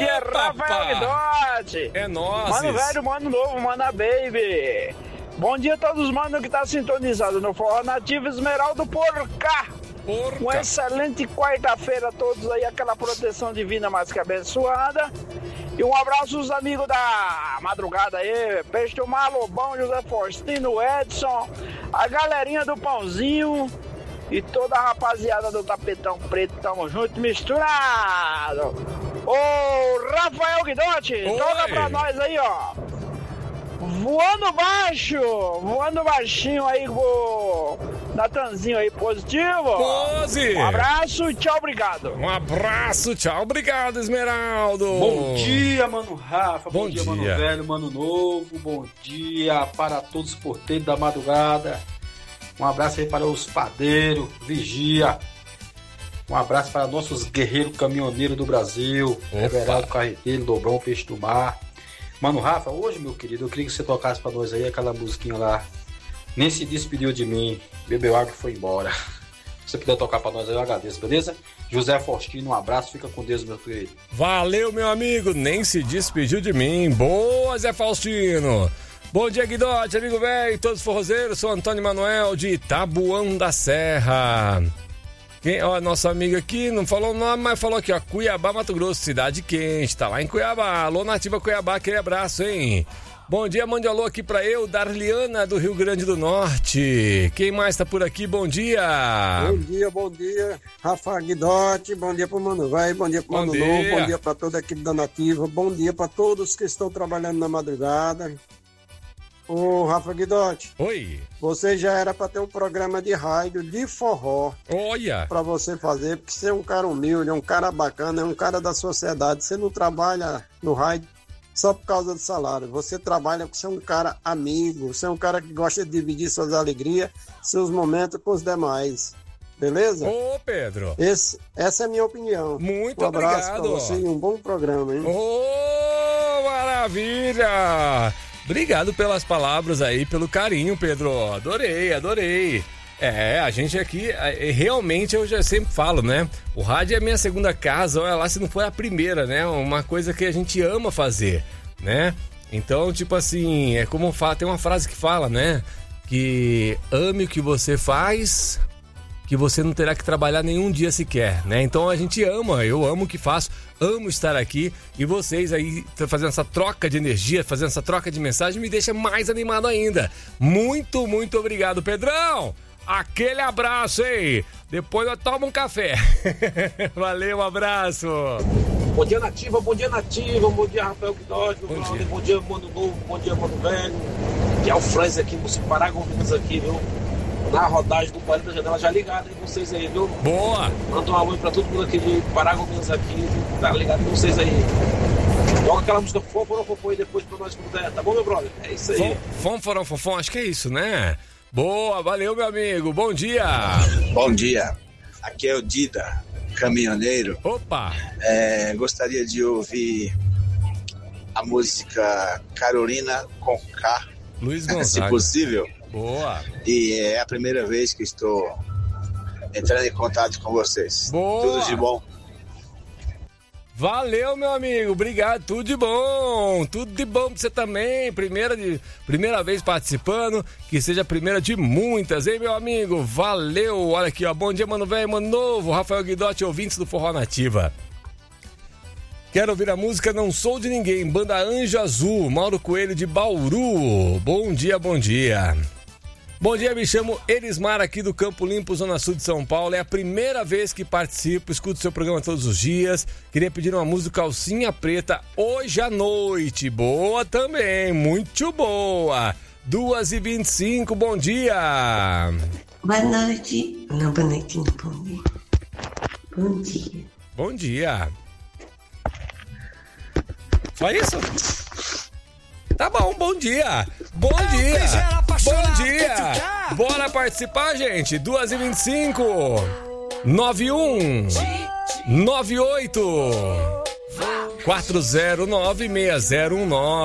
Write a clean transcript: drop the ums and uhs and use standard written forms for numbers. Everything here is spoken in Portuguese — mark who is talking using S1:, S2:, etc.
S1: dia, Rafael Guidotti.
S2: É nóis.
S1: Mano velho, mano novo, mana baby. Bom dia a todos os manos que tá sintonizado no Forró Nativo Esmeraldo por cá. Uma excelente quarta-feira a todos aí, aquela proteção divina mais que abençoada. E um abraço aos amigos da madrugada aí, Peixe do Mar, Lobão, José Faustino, Edson, a galerinha do Pãozinho e toda a rapaziada do Tapetão Preto, tamo junto, misturado. Ô Rafael Guidotti, toca pra nós aí, ó. Voando baixinho aí com Natanzinho aí, positivo.
S2: Pose.
S1: Um abraço, tchau, obrigado.
S2: Um abraço, tchau, obrigado, Esmeraldo.
S3: Bom dia, mano Rafa.
S2: Bom
S3: dia,
S2: dia,
S3: mano velho, mano novo. Bom dia para todos os porteiros da madrugada. Um abraço aí para os padeiros, vigia. Um abraço para nossos guerreiros caminhoneiros do Brasil. Everaldo Carreteiro, Dobrão, Peixe do Mar. Mano Rafa, hoje, meu querido, eu queria que você tocasse pra nós aí aquela musiquinha lá. Nem se despediu de mim, bebeu água e foi embora. Se você puder tocar pra nós aí, eu agradeço, beleza? José Faustino, um abraço, fica com Deus, meu querido.
S2: Valeu, meu amigo, nem se despediu de mim. Boa, Zé Faustino. Bom dia, Guidotti, amigo velho, todos os forrozeiros. Sou Antônio Manuel de Tabuão da Serra. Ó, nosso amigo aqui não falou o nome, mas falou aqui, ó, Cuiabá, Mato Grosso, cidade quente, tá lá em Cuiabá. Alô, Nativa Cuiabá, aquele abraço, hein? Bom dia, mande alô aqui pra eu, Darliana, do Rio Grande do Norte. Quem mais tá por aqui? Bom dia.
S4: Bom dia, Rafa Guidotti, bom dia pro Mano Vai, bom dia pro Mano Novo, bom dia pra toda a equipe da Nativa, bom dia pra todos que estão trabalhando na madrugada. Ô, Rafa Guidotti.
S2: Oi.
S4: Você já era pra ter um programa de rádio de forró.
S2: Olha.
S4: Pra você fazer, porque você é um cara humilde, é um cara bacana, é um cara da sociedade. Você não trabalha no rádio só por causa do salário. Você trabalha porque você é um cara amigo, você é um cara que gosta de dividir suas alegrias, seus momentos com os demais. Beleza?
S2: Ô, Pedro.
S4: Essa é a minha opinião.
S2: Muito
S4: um abraço
S2: obrigado.
S4: Pra você e um bom programa, hein?
S2: Ô, maravilha! Obrigado pelas palavras aí, pelo carinho, Pedro. Adorei. É, a gente aqui, realmente eu já sempre falo, né? O rádio é a minha segunda casa, olha lá se não for a primeira, né? Uma coisa que a gente ama fazer, né? Então, tipo assim, é como fala, tem uma frase que fala, né? Que ame o que você faz, que você não terá que trabalhar nenhum dia sequer, né? Então a gente ama, eu amo o que faço, amo estar aqui e vocês aí fazendo essa troca de energia, fazendo essa troca de mensagem me deixa mais animado ainda. Muito, muito obrigado, Pedrão! Aquele abraço, hein? Depois eu tomo um café. Valeu, um abraço.
S3: Bom dia, Nativa, bom dia, Rafael Guidotti, bom dia, Mano Novo, bom dia, Mano Velho. Que é o Franz aqui, músico Paragominas aqui, viu? Na rodagem do Palito da Janela, já ligado em vocês aí, viu?
S2: Boa!
S3: Manda um alô pra todo mundo aqui de Paragominas aqui, tá ligado em vocês aí. Toca aquela música Fofo aí depois pra nós, tá bom, meu brother? É isso aí.
S2: Fofo, acho que é isso, né? Boa, valeu, meu amigo, bom dia!
S5: Bom dia, aqui é o Dida, caminhoneiro.
S2: Opa!
S5: Gostaria de ouvir a música Carolina com K,
S2: Luiz Gonzaga.
S5: se possível.
S2: Boa!
S5: E é a primeira vez que estou entrando em contato com vocês.
S2: Boa!
S5: Tudo de bom.
S2: Valeu, meu amigo, obrigado, tudo de bom pra você também, primeira vez participando, que seja a primeira de muitas, hein, meu amigo, valeu, olha aqui, ó, bom dia, Mano Velho, Mano Novo, Rafael Guidotti, ouvintes do Forró Nativa. Quero ouvir a música Não Sou de Ninguém, banda Anjo Azul, Mauro Coelho de Bauru, bom dia. Bom dia, me chamo Elismar aqui do Campo Limpo, Zona Sul de São Paulo. É a primeira vez que participo, escuto seu programa todos os dias. Queria pedir uma música Calcinha Preta hoje à noite. Boa também, muito boa. 2h25, bom dia.
S6: Boa noite. Não, boa noite, não, bom dia. Bom dia.
S2: Bom dia. Só isso? Tá bom, bom dia. Bom dia. Bora participar, gente. 2h25. 91 98 409 6019.